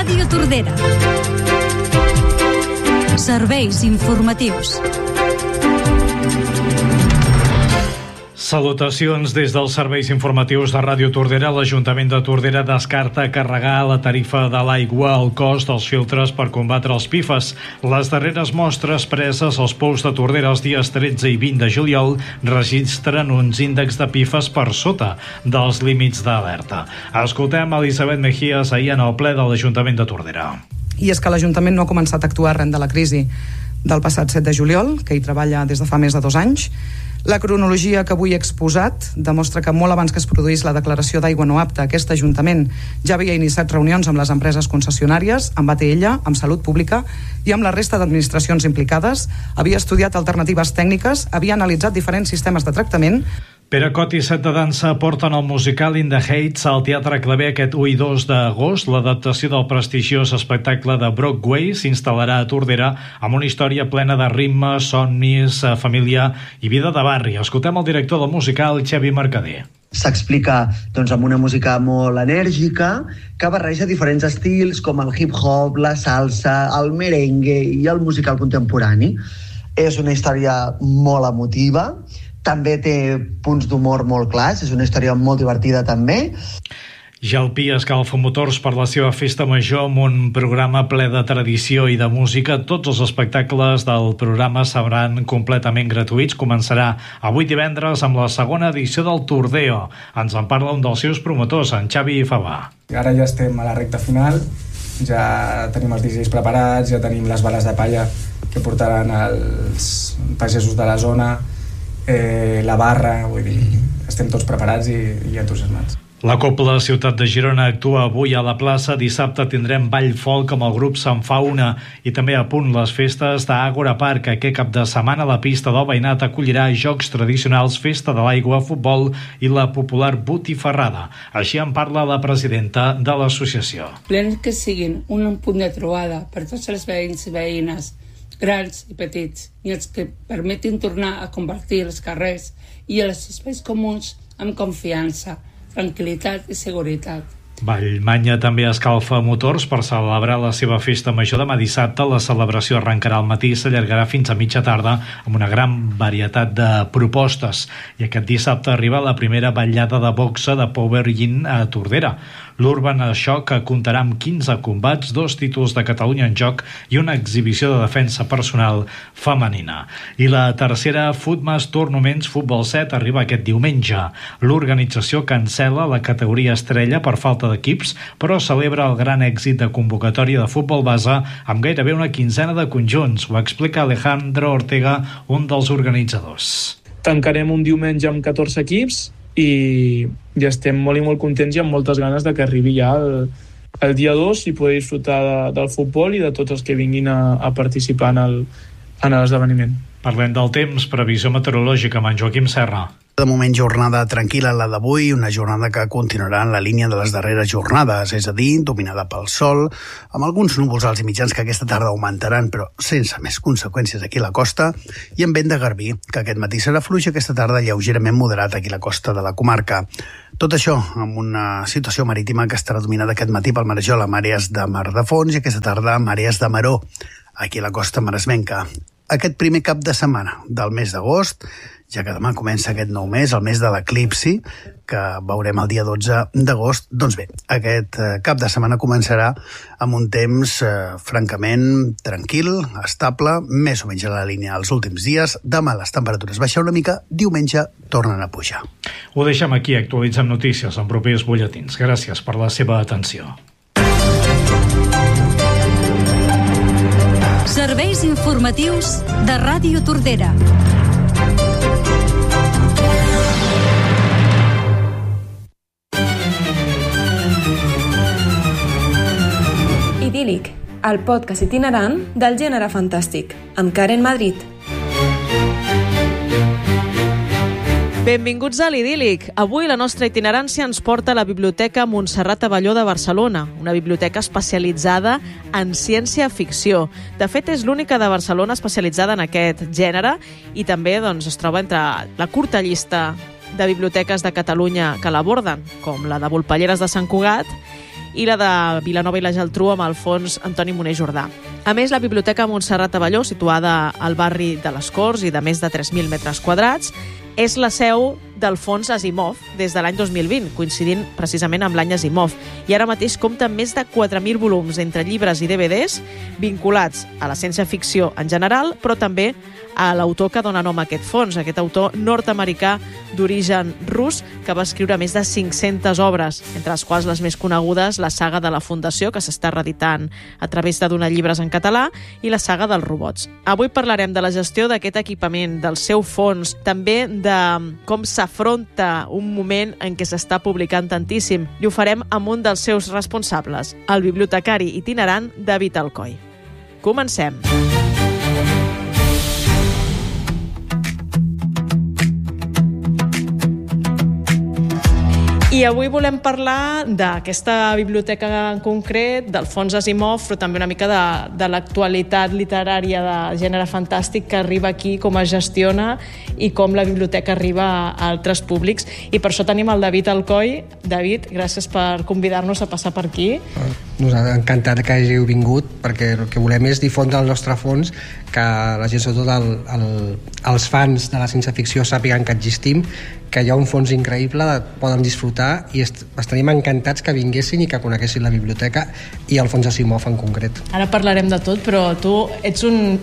Ràdio Tordera. Serveis informatius. Salutacions des dels serveis informatius de Ràdio Tordera. L'Ajuntament de Tordera descarta carregar la tarifa de l'aigua al cost dels filtres per combatre els PFAS. Les darreres mostres preses als pous de Tordera els dies 13 i 20 de juliol registren uns índexs de PFAS per sota dels límits d'alerta. Escoltem Elisabet Mejías ahir en el ple de l'Ajuntament de Tordera. I és que l'Ajuntament no ha començat a actuar arran de la crisi del passat 7 de juliol, que hi treballa des de fa més de 2 anys. La cronologia que avui he exposat demostra que molt abans que es produís la declaració d'aigua no apta, aquest Ajuntament ja havia iniciat reunions amb les empreses concessionàries, amb ATL, amb Salut Pública i amb la resta d'administracions implicades, havia estudiat alternatives tècniques, havia analitzat diferents sistemes de tractament. Pere Cot i Set de Dansa porten el musical In the Heights al Teatre Claver aquest 1 i 2 d'agost. L'adaptació del prestigiós espectacle de Broadway s'instal·larà a Tordera amb una història plena de ritmes, somnis, família i vida de barri. Escoltem el director del musical, Xavi Mercader. S'explica amb una música molt enèrgica que barreja diferents estils com el hip-hop, la salsa, el merengue i el musical contemporani. És una història molt emotiva, també té punts d'humor molt clars, és una història molt divertida també. Jalpí escalfa motors per la seva festa major amb un programa ple de tradició i de música. Tots els espectacles del programa seran completament gratuïts. Començarà avui divendres amb la segona edició del Tordeo. Ens en parla un dels seus promotors, en Xavi Favà. Ara ja estem a la recta final, ja tenim els DJs preparats, ja tenim les bales de palla que portaran els pagesos de la zona, la barra, vull dir, estem tots preparats i entusiasmats. La Cobla Ciutat de Girona actua avui a la plaça. Dissabte tindrem ball folk amb el grup Sant Fauna i també a punt les festes d'Àgora Park. Aquest cap de setmana la pista del veïnat acollirà jocs tradicionals, festa de l'aigua, futbol i la popular botifarrada. Així en parla la presidenta de l'associació. Plens que siguin un punt de trobada per tots els veïns i veïnes, grans i petits, i els que permetin tornar a compartir els carrers i els espais comuns amb confiança, tranquil·litat i seguretat. Vallmanya també escalfa motors per celebrar la seva festa major demà dissabte. La celebració arrencarà al matí i s'allargarà fins a mitja tarda amb una gran varietat de propostes. I aquest dissabte arriba la primera ballada de boxa de Power Yin a Tordera. L'Urban Shock comptarà amb 15 combats, 2 títols de Catalunya en joc i una exhibició de defensa personal femenina. I la tercera Footmas Tournaments Futbol 7 arriba aquest diumenge. L'organització cancela la categoria estrella per falta d'equips, però celebra el gran èxit de convocatòria de futbol base amb gairebé una quinzena de conjunts. Ho explica Alejandro Ortega, un dels organitzadors. Tancarem un diumenge amb 14 equips i ja estem molt i molt contents i amb moltes ganes de que arribi ja el dia 2 i poder disfrutar del futbol i de tots els que vinguin a participar en l'esdeveniment. Parlem del temps, previsió meteorològica amb en Joaquim Serra. De moment jornada tranquil·la la d'avui, una jornada que continuarà en la línia de les darreres jornades, és a dir, dominada pel sol, amb alguns núvols alts i mitjans que aquesta tarda augmentaran, però sense més conseqüències aquí a la costa, i amb vent de garbí, que aquest matí serà fluix i aquesta tarda lleugerament moderat aquí a la costa de la comarca. Tot això amb una situació marítima que estarà dominada aquest matí pel marejol amb àrees de mar de fons i aquesta tarda amb àrees de maró, aquí a la costa maresmenca. Aquest primer cap de setmana del mes d'agost, ja que demà comença aquest nou mes, el mes de l'eclipsi, que veurem el dia 12 d'agost. Doncs bé, aquest cap de setmana començarà amb un temps francament tranquil, estable, més o menys a la línia dels últims dies. Demà les temperatures baixen una mica, diumenge tornen a pujar. Ho deixem aquí, actualitzem notícies en propers butlletins. Gràcies per la seva atenció. Serveis informatius de Ràdio Tordera. Idíl·lic, el podcast itinerant del gènere fantàstic, amb Karen Madrid. Benvinguts a l'Idíl·lic. Avui la nostra itinerància ens porta a la Biblioteca Montserrat Abelló de Barcelona, una biblioteca especialitzada en ciència-ficció. De fet, és l'única de Barcelona especialitzada en aquest gènere i també es troba entre la curta llista de biblioteques de Catalunya que l'aborden, com la de Volpelleres de Sant Cugat, i la de Vilanova i la Geltrú amb el fons Antoni Moner Jordà. A més, la Biblioteca Montserrat Abelló, situada al barri de les Corts i de més de 3.000 metres quadrats, és la seu del fons Asimov des de l'any 2020, coincidint precisament amb l'any Asimov. I ara mateix compta amb més de 4.000 volums entre llibres i DVDs vinculats a la ciència-ficció en general, però també a l'autor que dona nom a aquest fons, aquest autor nord-americà d'origen rus que va escriure més de 500 obres, entre les quals les més conegudes, la saga de la Fundació, que s'està reeditant a través de Donar llibres en català, i la saga dels robots. Avui parlarem de la gestió d'aquest equipament, del seu fons, també de com s'afronta un moment en què s'està publicant tantíssim, i ho farem amb un dels seus responsables, el bibliotecari itinerant David Alcoy. Comencem. I avui volem parlar d'aquesta biblioteca en concret, del fons Asimov, però també una mica de l'actualitat literària de gènere fantàstic que arriba aquí, com es gestiona i com la biblioteca arriba a altres públics. I per això tenim el David Alcoy. David, gràcies per convidar-nos a passar per aquí. Nosaltres encantat que hàgiu vingut, perquè el que volem és difondre el nostre fons, que la gent, sobretot els fans de la ciència-ficció, sàpiguen que existim, que hi ha un fons increïble, poden disfrutar, i estaríem encantats que vinguessin i que coneguessin la biblioteca i el fons Asimov en concret. Ara parlarem de tot, però tu ets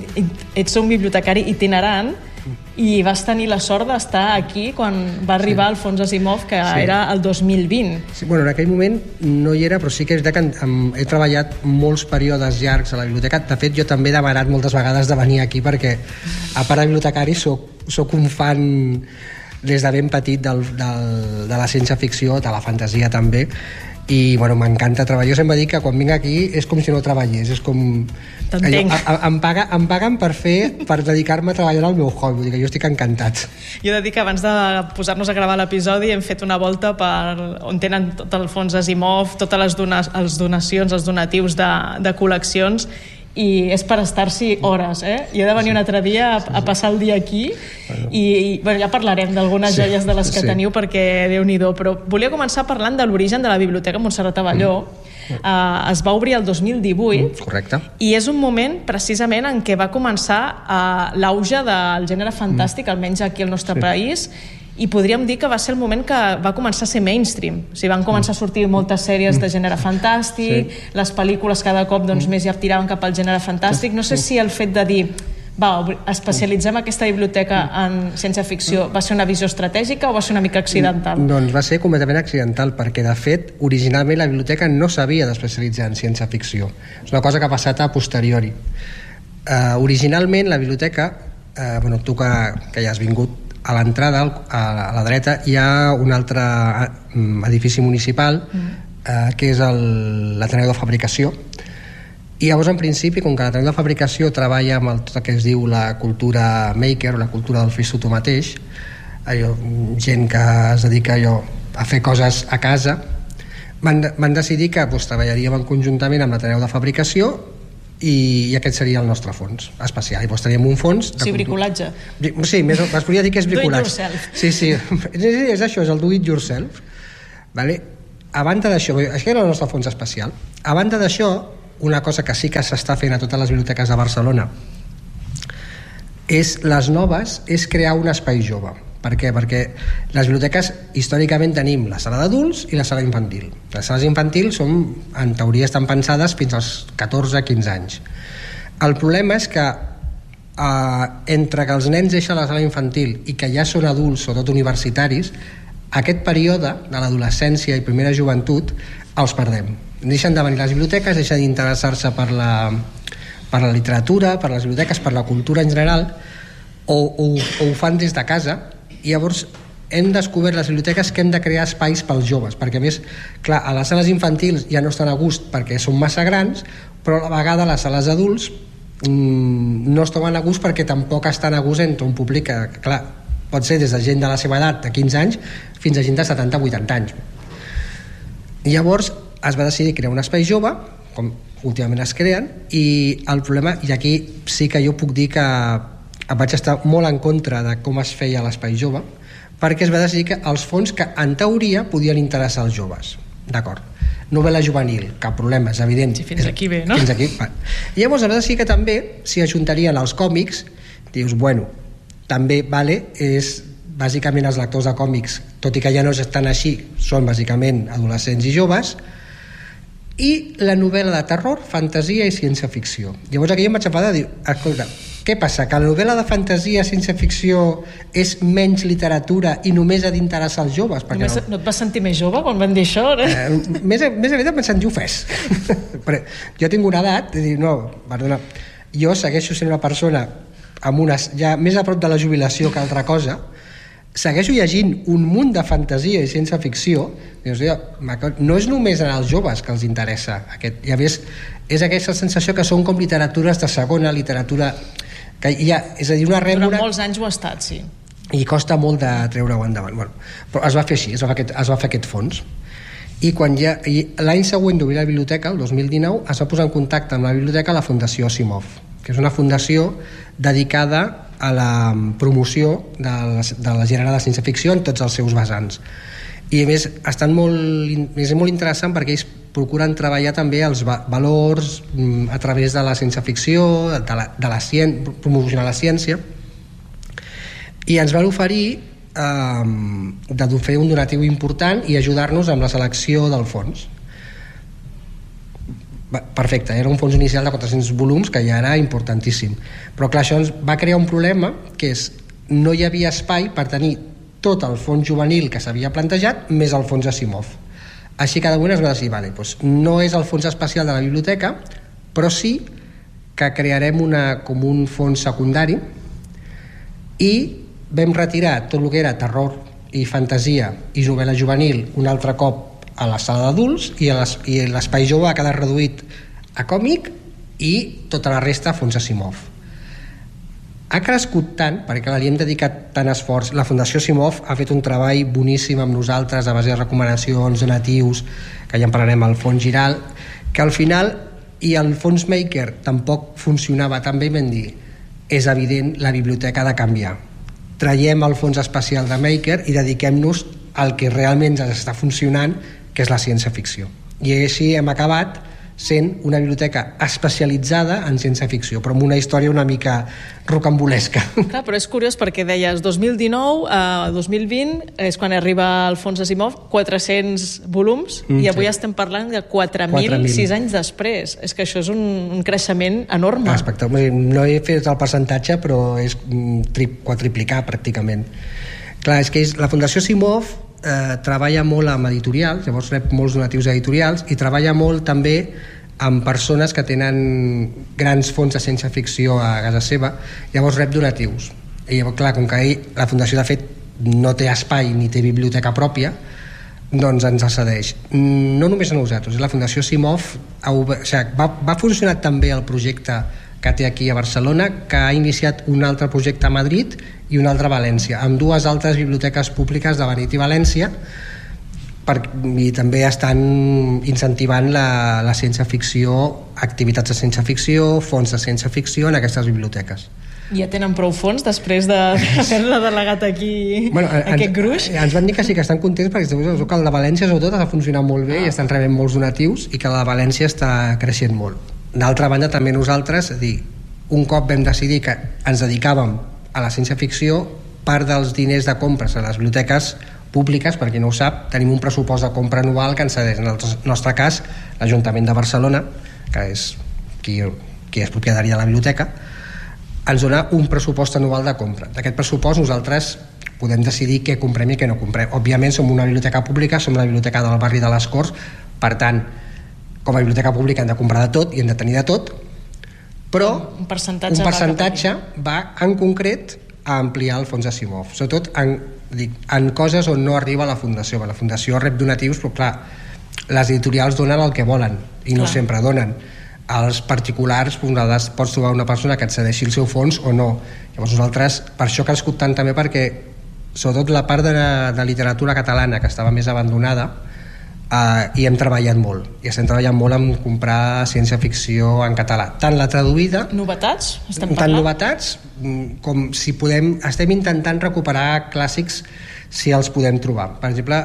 un bibliotecari itinerant i vas tenir la sort d'estar aquí quan va arribar el fons Asimov, que era el 2020. Sí, bueno, en aquell moment no hi era, però sí que és que he treballat molts períodes llargs a la biblioteca. De fet, jo també he demanat moltes vegades de venir aquí perquè, a part de bibliotecari, soc un fan des de ben petit de la ciència-ficció, de la fantasia també, i bueno, m'encanta treballar. Jo sempre dic que quan vinc aquí és com si no treballés, és com... T'entenc. Em paguen per dedicar-me a treballar al meu hobby, vull dir que jo estic encantat. Jo he de dir que abans de posar-nos a gravar l'episodi hem fet una volta per on tenen tot el fons Asimov, totes les donacions, els donatius de col·leccions, i és per estar-s'hi hores, Jo he de venir un altre dia a passar el dia aquí i bueno, ja parlarem d'algunes joies de les que teniu, perquè Déu-n'hi-do, però volia començar parlant de l'origen de la Biblioteca Montserrat Abelló. Es va obrir el 2018. Correcte. I és un moment precisament en què va començar l'auge del gènere fantàstic, almenys aquí al nostre país, i podríem dir que va ser el moment que va començar a ser mainstream. O sigui, van començar a sortir moltes sèries de gènere fantàstic, les pel·lícules cada cop més ja tiraven cap al gènere fantàstic. No sé si el fet de dir especialitzem aquesta biblioteca en ciència-ficció va ser una visió estratègica o va ser una mica accidental? Doncs va ser completament accidental, perquè de fet originalment la biblioteca no s'havia d'especialitzar en ciència-ficció. És una cosa que ha passat a posteriori. Originalment la biblioteca, tu que ja has vingut, a l'entrada, a la dreta, hi ha un altre edifici municipal que és l'Ateneu de Fabricació, i llavors en principi, com que l'Ateneu de Fabricació treballa amb tot el que es diu la cultura maker o la cultura del fes-ho tu mateix, gent que es dedica a fer coses a casa, van decidir que treballaríem conjuntament amb l'Ateneu de Fabricació i aquest seria el nostre fons especial. I teníem un fons... Sí, bricolatge. Sí, es podria dir que és bricolatge. Do it yourself. Sí, és això, és el do it yourself. A banda d'això, això era el nostre fons especial. A banda d'això, una cosa que sí que s'està fent a totes les biblioteques de Barcelona les noves és crear un espai jove. Per què? Perquè les biblioteques històricament tenim la sala d'adults i la sala infantil. Les sales infantils en teoria estan pensades fins als 14-15 anys. El problema és que entre que els nens deixen la sala infantil i que ja són adults, sobretot universitaris, aquest període de l'adolescència i primera joventut els perdem. Deixen de venir a les biblioteques, deixen d'interessar-se per la literatura, per les biblioteques, per la cultura en general, o ho fan des de casa. I llavors hem descobert les biblioteques que hem de crear espais pels joves, perquè a més, clar, a les sales infantils ja no estan a gust perquè són massa grans, però a la vegada les sales adults no es troben a gust perquè tampoc estan a gust entre un públic que, clar, pot ser des de gent de la seva edat, de 15 anys, fins a gent de 70-80 anys. I llavors es va decidir crear un espai jove, com últimament es creen, i el problema, i aquí sí que jo puc dir que vaig estar molt en contra de com es feia l'espai jove, perquè es va decidir que els fons que en teoria podien interessar als joves, d'acord? novel·la juvenil, cap problema, és evident. Sí, fins aquí bé, no? Fins aquí, va. I llavors, a vegades sí que també s'hi ajuntarien els còmics, dius, bueno, també, vale, és bàsicament els lectors de còmics, tot i que ja no estan així, són bàsicament adolescents i joves, i la novel·la de terror, fantasia i ciència-ficció. Llavors aquí jo em vaig enfadar de dir, escolta, què passa? Que la novel·la de fantasia, ciència-ficció és menys literatura i només ha d'interessar als joves? No et vas sentir més jove quan van dir això? Més aviat em sentir ofès. Però jo tinc una edat de dir, no, perdona, jo segueixo sent una persona amb unes, ja més a prop de la jubilació que altra cosa, segueixo llegint un munt de fantasia i ciència-ficció, no és només als joves que els interessa aquest, ja ves, és aquesta sensació que són com literatures de segona, literatura que ja, és a dir, una rèmora... Durant molts anys ho ha estat, sí. I costa molt de treure-ho endavant. Bueno, però es va fer així, es va fer aquest fons. I quan l'any següent d'obrir la biblioteca, el 2019, es va posar en contacte amb la biblioteca la Fundació Asimov, que és una fundació dedicada a la promoció de la gènere de ciència-ficció en tots els seus vessants. I a més és molt interessant perquè ells procuren treballar també els valors a través de la ciència-ficció, de la ciència, promocionar la ciència, i ens van oferir de fer un donatiu important i ajudar-nos amb la selecció del fons. Perfecte, era un fons inicial de 400 volums que ja era importantíssim, però clar, això ens va crear un problema, que és no hi havia espai per tenir tot el fons juvenil que s'havia plantejat més el fons Asimov. Així cada un es va decidir, vale, doncs no és el fons especial de la biblioteca, però sí que crearem com un fons secundari, i vam retirar tot el que era terror i fantasia i novel·la juvenil un altre cop a la sala d'adults, i l'espai jove ha quedat reduït a còmic i tota la resta a fons Asimov. Ha crescut tant, perquè li hem dedicat tant esforç. La Fundació Asimov ha fet un treball boníssim amb nosaltres a base de recomanacions, donatius, que ja en parlarem al fons Giral, que al final, i el fons Maker tampoc funcionava tan bé, vam dir, és evident, la biblioteca ha de canviar. Traiem el fons especial de Maker i dediquem-nos al que realment ens està funcionant, que és la ciència-ficció. I així hem acabat sent una biblioteca especialitzada en ciència-ficció, però amb una història una mica rocambolesca. Clar, però és curiós perquè deies 2019 a 2020 és quan arriba el fons Asimov, 400 volums, i avui estem parlant de 4.000 6 anys després. És que això és un creixement enorme. Espectacular. No he fet el percentatge, però és quadriplicar pràcticament. Clar, és que la Fundació Asimov treballa molt amb editorials, llavors rep molts donatius editorials, i treballa molt també amb persones que tenen grans fons de ciència-ficció a casa seva, llavors rep donatius. I llavors, clar, com que la Fundació de fet no té espai ni té biblioteca pròpia, doncs ens accedeix. No només a nosaltres, la Fundació Asimov va funcionar també el projecte que té aquí a Barcelona, que ha iniciat un altre projecte a Madrid i un altre a València, amb dues altres biblioteques públiques de Madrid i València, i també estan incentivant la ciència-ficció, activitats de ciència-ficció, fons de ciència-ficció en aquestes biblioteques. Ja tenen prou fons després d'haver-la delegat aquí, aquest gruix? Ens van dir que sí que estan contents, perquè que el de València sobretot ha funcionat molt bé i estan rebent molts donatius, i que el de València està creixent molt. D'altra banda, també nosaltres, un cop vam decidir que ens dedicàvem a la ciència-ficció, part dels diners de compres a les biblioteques públiques, per qui no ho sap, tenim un pressupost de compra anual que ens cedeix, en el nostre cas, l'Ajuntament de Barcelona, que és qui és propietari de la biblioteca, ens dona un pressupost anual de compra. D'aquest pressupost nosaltres podem decidir què comprem i què no comprem. Òbviament som una biblioteca pública, som la biblioteca del barri de les Corts, per tant, com a biblioteca pública hem de comprar de tot i hem de tenir de tot, però un percentatge va en concret a ampliar el fons Asimov, sobretot en coses on no arriba la Fundació. La Fundació rep donatius, però clar, les editorials donen el que volen i no sempre donen. Els particulars, pots trobar una persona que et cedeixi el seu fons o no. Llavors nosaltres, per això ha crescut tant també, perquè sobretot la part de literatura catalana que estava més abandonada, i hem treballat molt, i estem treballant molt en comprar ciència-ficció en català, tant la traduïda, novetats, tant novetats com si podem, estem intentant recuperar clàssics si els podem trobar. Per exemple,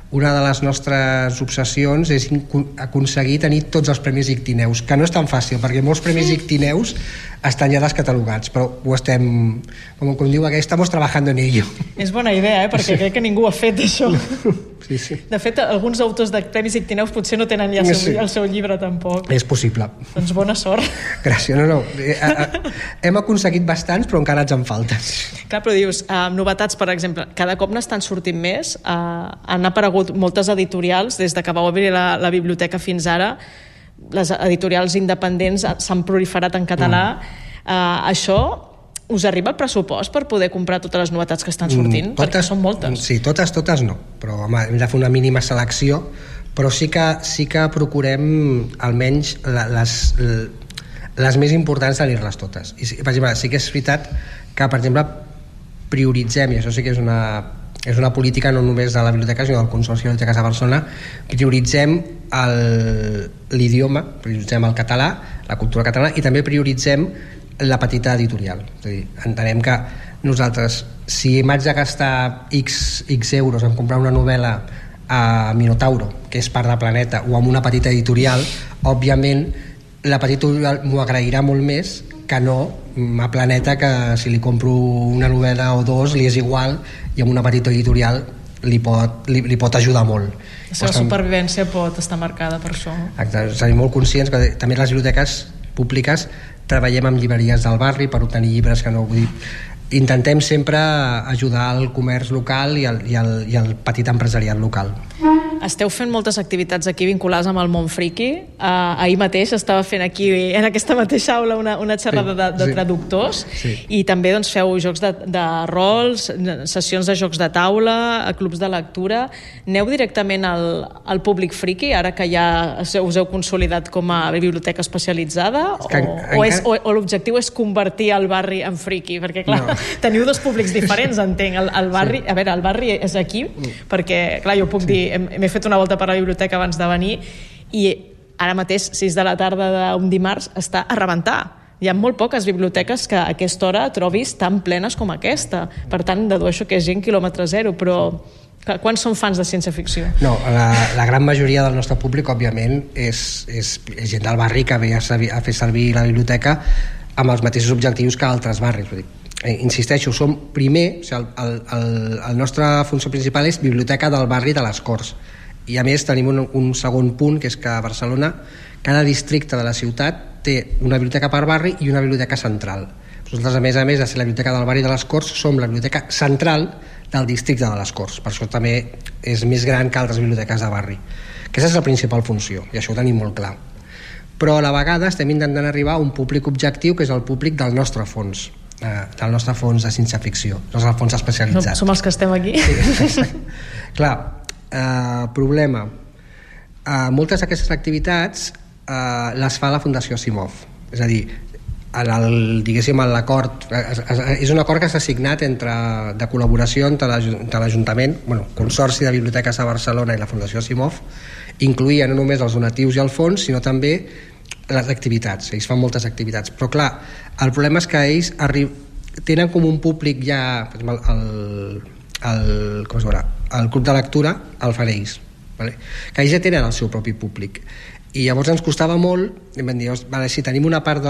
una de les nostres obsessions és aconseguir tenir tots els premis Ictineus, que no és tan fàcil, perquè molts premis Ictineus estan ja descatalogats, però ho estem, com diu aquell, estamos trabajando en ello. És bona idea, perquè crec que ningú ha fet això. Sí. De fet, alguns autors de premis Ictineus potser no tenen ja el seu llibre tampoc. És possible. Doncs bona sort. Gràcies, no. Hem aconseguit bastants, però encara ens en falten. Clar, però dius, novetats, per exemple, cada cop n'estan sortint més, han aparegut moltes editorials, des de que vau obrir la biblioteca fins ara, les editorials independents s'han proliferat en català. Això us arriba el pressupost per poder comprar totes les novetats que estan sortint? Perquè són moltes. Sí, totes no, però home, hem de fer una mínima selecció, però sí que procurem almenys les més importants tenir-les totes. I, per exemple, sí que és veritat que, per exemple, prioritzem, i això sí que és una política no només de la biblioteca sinó del Consorci de Biblioteques de Barcelona, prioritzem l'idioma, prioritzem el català, la cultura catalana, i també prioritzem la petita editorial. És a dir, entenem que nosaltres, si m'haig de gastar X euros en comprar una novel·la a Minotauro, que és part de Planeta, o amb una petita editorial, òbviament la petita editorial m'ho agrairà molt més que no a Planeta, que si li compro una novel·la o dos li és igual, i amb una petita editorial li pot ajudar molt. La seva supervivència pot estar marcada per això. Exacte, som molt conscients que també les biblioteques públiques treballem amb llibreries del barri per obtenir llibres que no... Vull dir, intentem sempre ajudar el comerç local i el petit empresariat local. Esteu fent moltes activitats aquí vinculades amb el món friki. Ahir mateix estava fent aquí, en aquesta mateixa aula, una xerrada de traductors, i també doncs, feu jocs de rols, sessions de jocs de taula, clubs de lectura. Aneu directament al públic friki, ara que ja us heu consolidat com a biblioteca especialitzada, o l'objectiu és convertir el barri en friki? Perquè, clar, teniu dos públics diferents, entenc. El barri, a veure, el barri és aquí, perquè, clar, jo puc dir, m'he fet una volta per la biblioteca abans de venir i ara mateix, 6 de la tarda d'un dimarts, està a rebentar. Hi ha molt poques biblioteques que a aquesta hora trobis tan plenes com aquesta. Per tant, dedueixo que és gent quilòmetre zero, però quants són fans de ciència-ficció? No, la gran majoria del nostre públic, òbviament, és gent del barri que ve a fer servir la biblioteca amb els mateixos objectius que altres barris. Insisteixo, som primer, o sigui, la nostra funció principal és biblioteca del barri de les Corts, i a més tenim un segon punt, que és que a Barcelona cada districte de la ciutat té una biblioteca per barri i una biblioteca central. Nosaltres, a més de ser la biblioteca del barri de les Corts, som la biblioteca central del districte de les Corts. Per això també és més gran que altres biblioteques de barri. Aquesta és la principal funció, i això ho tenim molt clar. Però a la vegada estem intentant arribar a un públic objectiu, que és el públic del nostre fons de ciència-ficció, el fons especialitzat. Som els que estem aquí. Sí, clar, problema. Moltes d'aquestes activitats les fa la Fundació Asimov. És a dir, diguéssim, l'acord és un acord que s'ha signat de col·laboració entre l'Ajuntament, Consorci de Biblioteques de Barcelona i la Fundació Asimov, incloïa no només els donatius i el fons, sinó també les activitats. Ells fan moltes activitats, però clar, el problema és que ells tenen com un públic ja, el club de lectura el fan ells, vale? Que ells ja tenen el seu propi públic, i llavors ens costava molt, vam dir, si tenim una part